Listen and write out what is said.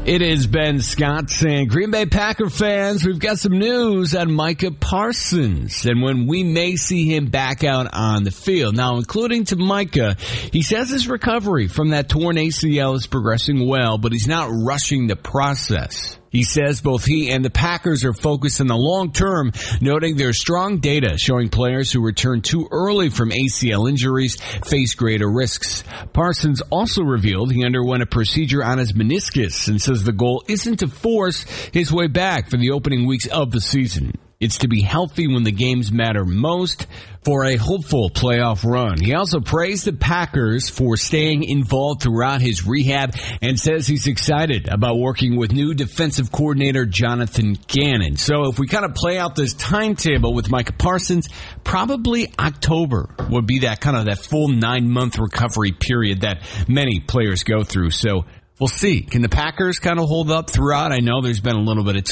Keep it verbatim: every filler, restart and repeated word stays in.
It is Ben Scott saying, Green Bay Packer fans, we've got some news on Micah Parsons and when we may see him back out on the field. Now, including to Micah, he says his recovery from that torn A C L is progressing well, but he's not rushing the process. He says both he and the Packers are focused on the long term, noting there's strong data showing players who return too early from A C L injuries face greater risks. Parsons also revealed he underwent a procedure on his meniscus and says the goal isn't to force his way back for the opening weeks of the season. It's to be healthy when the games matter most for a hopeful playoff run. He also praised the Packers for staying involved throughout his rehab and says he's excited about working with new defensive coordinator Jonathan Gannon. So if we kind of play out this timetable with Micah Parsons, probably October would be that kind of that full nine-month recovery period that many players go through. So we'll see. Can the Packers kind of hold up throughout? I know there's been a little bit of